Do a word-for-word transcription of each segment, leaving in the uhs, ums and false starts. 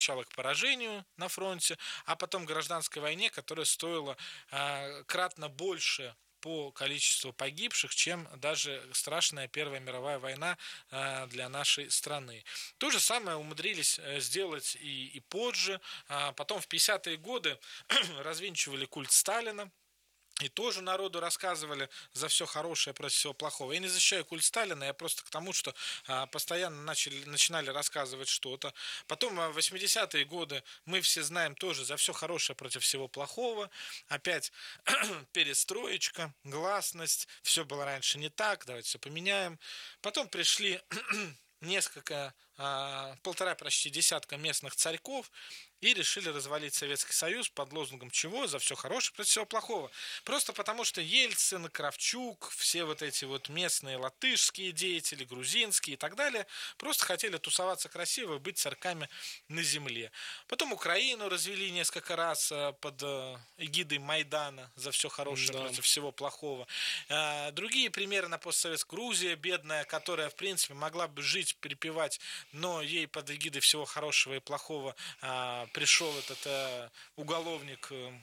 к поражению на фронте, а потом гражданской войне, которая стоила э, кратно больше по количеству погибших, чем даже страшная Первая мировая война э, для нашей страны. То же самое умудрились сделать и, и позже. А потом в пятидесятые годы развенчивали культ Сталина. И тоже народу рассказывали за все хорошее против всего плохого. Я не защищаю культ Сталина, я просто к тому, что а, постоянно начали, начинали рассказывать что-то. Потом в восьмидесятые годы мы все знаем тоже за все хорошее против всего плохого. Опять перестроечка, гласность, все было раньше не так, давайте все поменяем. Потом пришли несколько, а, полтора почти десятка местных царьков и решили развалить Советский Союз под лозунгом чего? За все хорошее против всего плохого. Просто потому, что Ельцин, Кравчук, все вот эти вот местные латышские деятели, грузинские и так далее, просто хотели тусоваться красиво и быть царьками на земле. Потом Украину развели несколько раз под эгидой Майдана за все хорошее да. против всего плохого. Другие примеры на постсоветской Грузия, бедная, которая, в принципе, могла бы жить, перепевать, но ей под эгидой всего хорошего и плохого пришел этот э, уголовник э,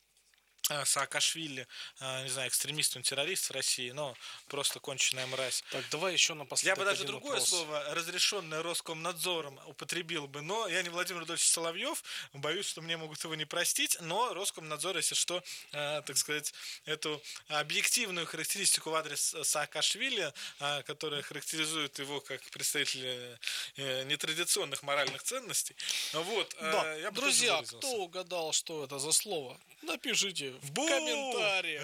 Саакашвили, не знаю, экстремист, он террорист в России, но просто конченая мразь. Так, давай еще напоследок. Я бы даже другое вопрос. слово, разрешенное Роскомнадзором, употребил бы, но я не Владимир Рудольевич Соловьев, боюсь, что мне могут его не простить, но Роскомнадзор, если что, э, так сказать, эту объективную характеристику в адрес Саакашвили, э, которая характеризует его как представителя э, нетрадиционных моральных ценностей, вот, э, да. я бы Друзья, кто угадал, что это за слово? Напишите в Бу- комментариях.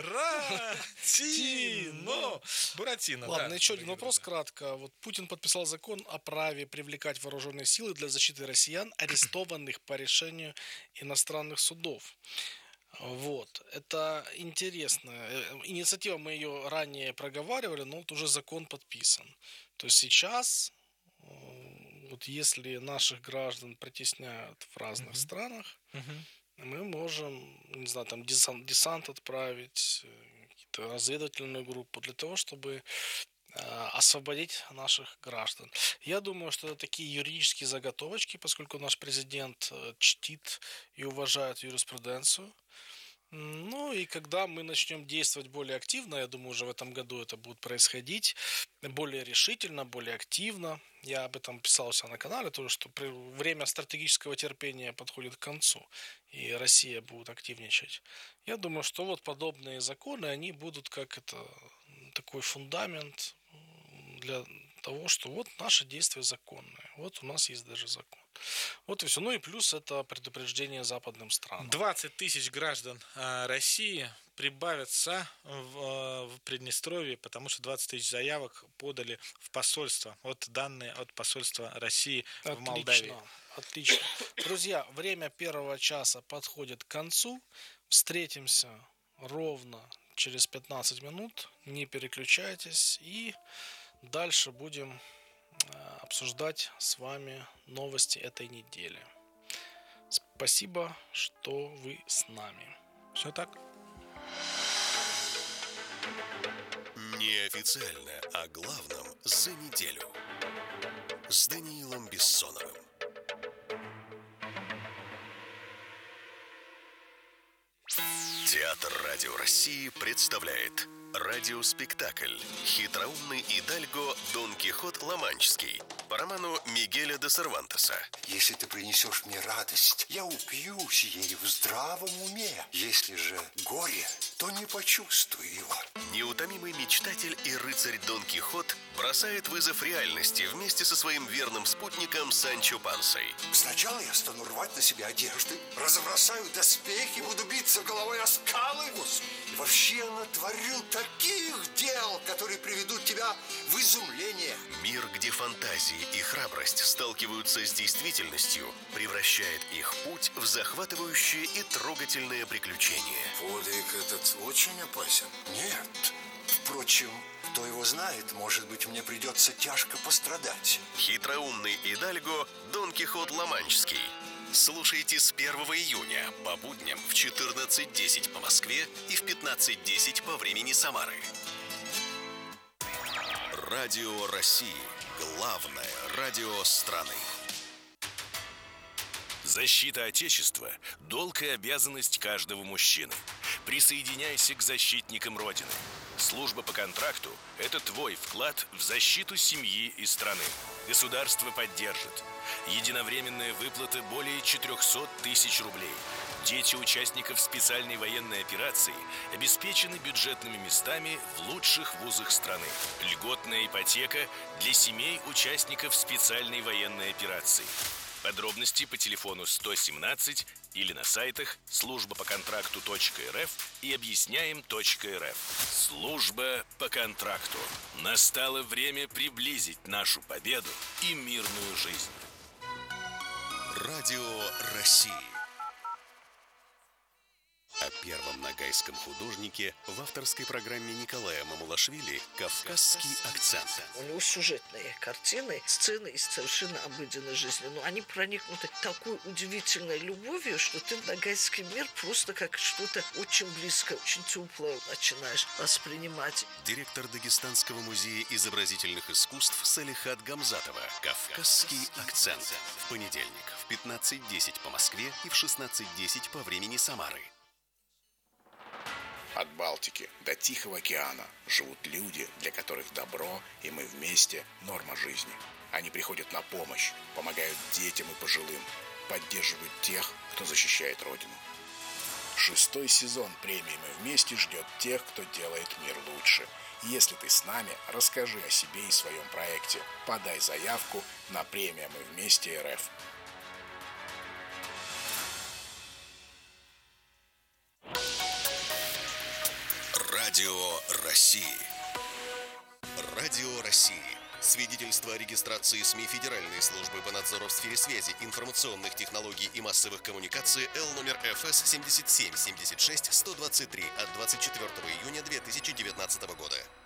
Буратино. Буратино. Ладно, да, еще один вопрос да. кратко. Вот Путин подписал закон о праве привлекать вооруженные силы для защиты россиян, арестованных по решению иностранных судов. Вот, это интересная инициатива, мы ее ранее проговаривали, но вот уже закон подписан. То есть сейчас, вот если наших граждан притесняют в разных uh-huh. странах, uh-huh. мы можем, не знаю, там десант, десант отправить, какую-то разведывательную группу для того, чтобы э, освободить наших граждан. Я думаю, что это такие юридические заготовочки, поскольку наш президент чтит и уважает юриспруденцию. Ну и когда мы начнем действовать более активно, я думаю, уже в этом году это будет происходить, более решительно, более активно. Я об этом писал у себя на канале, то, что время стратегического терпения подходит к концу, и Россия будет активничать. Я думаю, что вот подобные законы, они будут как это такой фундамент для того, что вот наши действия законные, вот у нас есть даже закон. Вот и все. Ну и плюс это предупреждение западным странам. двадцать тысяч граждан э, России прибавятся в, э, в Приднестровье, потому что двадцать тысяч заявок подали в посольство. Вот данные от посольства России Отлично, в Молдавии. Отлично. Друзья, время первого часа подходит к концу. Встретимся ровно через пятнадцать минут. Не переключайтесь. И дальше будем обсуждать с вами новости этой недели. Спасибо, что вы с нами. Все так? Неофициально о главном за неделю с Даниилом Бессоновым. Театр Радио России представляет радиоспектакль «Хитроумный идальго Дон Кихот Ла-Манческий» по роману Мигеля де Сервантеса. Если ты принесешь мне радость, я упьюсь ей в здравом уме. Если же горе, то не почувствую его. Неутомимый мечтатель и рыцарь Дон Кихот бросает вызов реальности вместе со своим верным спутником Санчо Пансой. Сначала я стану рвать на себе одежды, разбросаю доспехи, буду биться головой о скалы. И вообще натворю таких дел, которые приведут тебя в изумление. Мир, где фантазии и храбрость сталкиваются с действительностью, превращает их путь в захватывающее и трогательное приключение. Подвиг этот очень опасен. Нет. Впрочем, кто его знает, может быть, мне придется тяжко пострадать. Хитроумный идальго Дон Кихот Ла-Манческий. Слушайте с первого июня по будням в четырнадцать десять по Москве и в пятнадцать десять по времени Самары. Радио России. Главное радио страны. Защита Отечества – долг и обязанность каждого мужчины. Присоединяйся к защитникам Родины. Служба по контракту – это твой вклад в защиту семьи и страны. Государство поддержит. Единовременная выплата более четыреста тысяч рублей. Дети участников специальной военной операции обеспечены бюджетными местами в лучших вузах страны. Льготная ипотека для семей участников специальной военной операции. Подробности по телефону сто семнадцать или на сайтах служба по контракту точка эр эф и объясняем точка эр эф. Служба по контракту. Настало время приблизить нашу победу и мирную жизнь. Радио России. О первом ногайском художнике в авторской программе Николая Мамулашвили «Кавказский акцент». У него сюжетные картины, сцены из совершенно обыденной жизни. Но они проникнуты такой удивительной любовью, что ты ногайский мир просто как что-то очень близкое, очень теплое начинаешь воспринимать. Директор Дагестанского музея изобразительных искусств Салихат Гамзатова. «Кавказский акцент». В понедельник в пятнадцать десять по Москве и в шестнадцать десять по времени Самары. От Балтики до Тихого океана живут люди, для которых добро и мы вместе – норма жизни. Они приходят на помощь, помогают детям и пожилым, поддерживают тех, кто защищает Родину. Шестой сезон премии «Мы вместе» ждет тех, кто делает мир лучше. Если ты с нами, расскажи о себе и своем проекте. Подай заявку на премию «Мы вместе» эр эф. Радио России. Радио России. Свидетельство о регистрации СМИ Федеральной службы по надзору в сфере связи, информационных технологий и массовых коммуникаций Л номер эф эс семьдесят семь семьдесят шесть сто двадцать три от двадцать четвёртого июня две тысячи девятнадцатого года.